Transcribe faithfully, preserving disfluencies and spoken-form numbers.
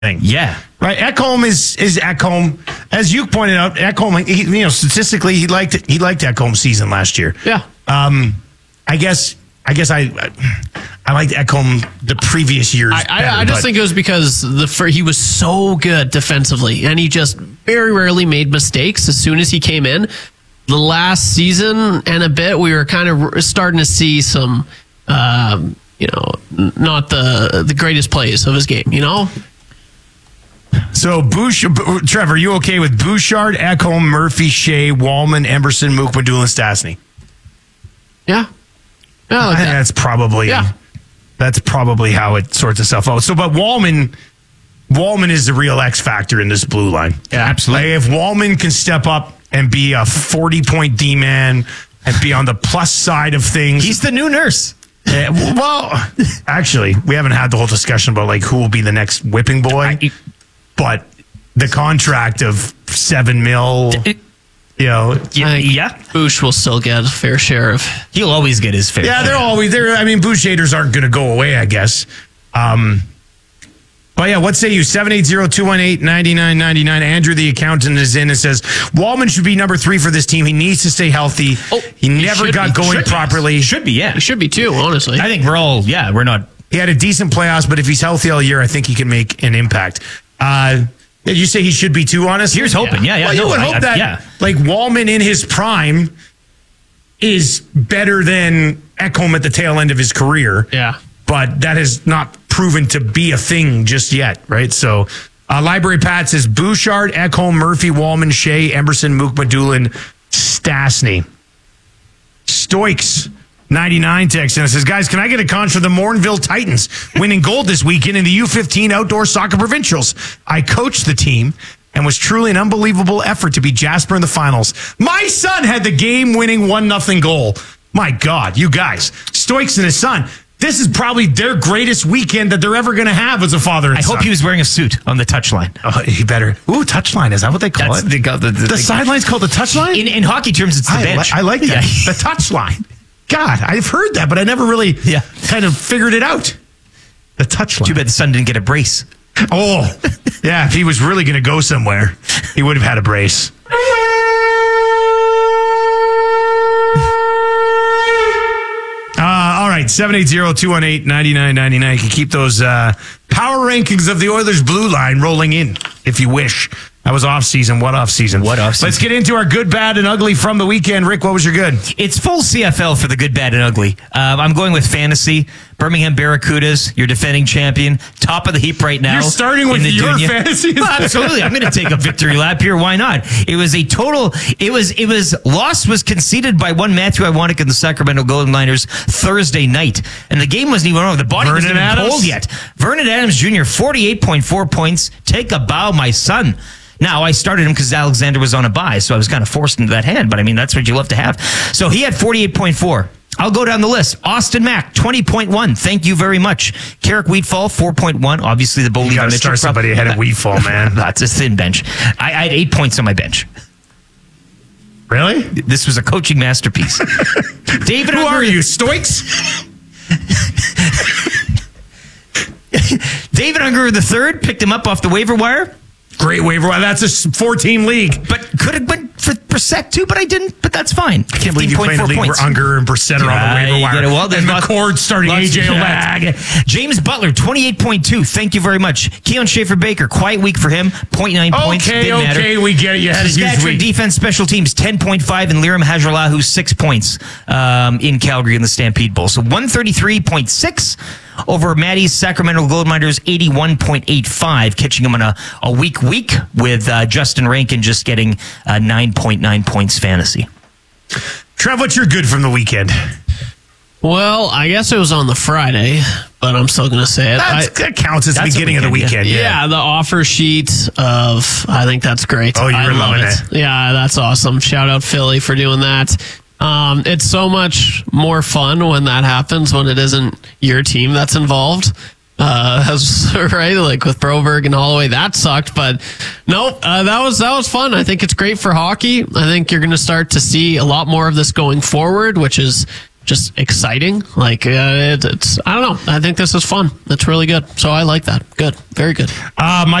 thing. Yeah. Right. Ekholm is is Ekholm. As you pointed out, Ekholm, he, you know, statistically, he liked it. He liked Ekholm's season last year. Yeah. Um, I guess. I guess I I liked Ekholm the previous years. I, better, I, I just but- think it was because the fir- he was so good defensively, and he just very rarely made mistakes as soon as he came in. The last season and a bit, we were kind of starting to see some, um, you know, n- not the the greatest plays of his game, you know? So, Bouch- B- Trevor, are you okay with Bouchard, Ekholm, Murphy, Shea, Wallman, Emberson, Mook, Madula, and Stastny? Yeah. Yeah, I I like think that. that's probably Yeah. that's probably how it sorts itself out. So, but Wallman, Wallman is the real X factor in this blue line. Yeah, absolutely. Like if Wallman can step up and be a forty-point D-man and be on the plus side of things, He's the new nurse. Uh, well, actually, we haven't had the whole discussion about like who will be the next whipping boy, I- but the contract of seven mil, you know, Yeah. I think yeah. Bouch will still get a fair share of. He'll always get his fair. yeah, they're always there. I mean, Boucharders aren't going to go away, I guess. Um, but yeah, what say you? seven eight zero, two one eight, nine nine nine nine. Andrew, the accountant, is in and says Wallman should be number three for this team. He needs to stay healthy. Oh, he he never should got be. going Should be. properly. Should be, yeah. He should be too, honestly. I think we're all, yeah, we're not. He had a decent playoffs, but if he's healthy all year, I think he can make an impact. Uh, did you say he should be too honest? Here's hoping. Yeah, yeah. Well, no, you would I- hope I- that, yeah. like, Wallman in his prime is better than Ekholm at the tail end of his career. Yeah. But that has not proven to be a thing just yet, right? So, uh, Library Pat says Bouchard, Ekholm, Murphy, Wallman, Shea, Emberson, Mook, Madulin, Stastny. Stoics ninety-nine text and it says, guys, can I get a conch for the Morinville Titans winning gold this weekend in the U fifteen Outdoor Soccer Provincials? I coached the team and was truly an unbelievable effort to beat Jasper in the finals. My son had the game-winning one nothing goal. My God, you guys. Stoics and his son. This is probably their greatest weekend that they're ever going to have as a father and I son. hope he was wearing a suit on the touchline. Oh, he better. Ooh, touchline. Is that what they call That's it? the, the, the, The sideline's called the touchline? In, in hockey terms, it's the I, li- bench. I like that. Yeah. The touchline. God, I've heard that, but I never really Yeah. kind of figured it out. The touchline. Too bad the son didn't get a brace. Oh, yeah. If he was really going to go somewhere, he would have had a brace. Uh, all right, seven eight zero, two one eight, nine nine nine nine. You can keep those uh, power rankings of the Oilers blue line rolling in if you wish. That was off season. What off season? What off season? Let's get into our good, bad, and ugly from the weekend. Rick, what was your good? It's full C F L for the good, bad, and ugly. Um, I'm going with fantasy. Birmingham Barracudas, your defending champion, top of the heap right now. You're starting with in the your Dunya. fantasy? Well, absolutely. I'm going to take a victory lap here. Why not? It was a total. It was. It was. Loss was conceded by one Matthew Iwanek in the Sacramento Golden Liners Thursday night, and the game wasn't even over. The body wasn't Vernon even Adams? cold yet. Vernon Adams Junior, forty-eight point four points. Take a bow, my son. Now, I started him because Alexander was on a bye, so I was kind of forced into that hand, but I mean, that's what you love to have. So he had forty-eight point four. I'll go down the list. Austin Mack, twenty point one. Thank you very much. Carrick Wheatfall, four point one. Obviously, the Bolivia You got to Mitchell. start somebody ahead of Weedfall, man. That's a thin bench. I, I had eight points on my bench. Really? This was a coaching masterpiece. David, Who Unger, are you, Stoics? David Unger the third picked him up off the waiver wire, Great waiver wire. That's a four-team league. but could have went for Brissett too, but I didn't. But that's fine. I can't believe you played in a league where Unger and Brissett are on the waiver wire. Well, and McCord starting A J Ouellette. James Butler, twenty-eight point two. Thank you very much. Keon Schaefer-Baker, quiet week for him. zero point nine points. Okay, Didn't matter. okay, we get it. You had a huge Saskatchewan week. defense, special teams, ten point five, and Liram Hajralahu, six points um, in Calgary in the Stampede Bowl. So one thirty-three point six over Maddie's Sacramento Gold Miners, eighty-one point eight five, catching him on a, a weak week with uh, Justin Rankin just getting uh, nine point nine points fantasy. Trev, what's your good from the weekend? Well, I guess it was on the Friday, but I'm still going to say it. That's, I, that counts as the That's a beginning of the weekend, weekend. yeah. Yeah. the offer sheet of, I think that's great. Oh, you I were love loving it. Yeah, that's awesome. Shout out Philly for doing that. Um, it's so much more fun when that happens, when it isn't your team that's involved. Uh, as, right, like with Broberg and Holloway, that sucked. But nope, uh, that was that was fun. I think it's great for hockey. I think you're going to start to see a lot more of this going forward, which is just exciting. Like, uh, it, it's, I don't know. I think this is fun. It's really good. So I like that. Good. Very good. Uh, my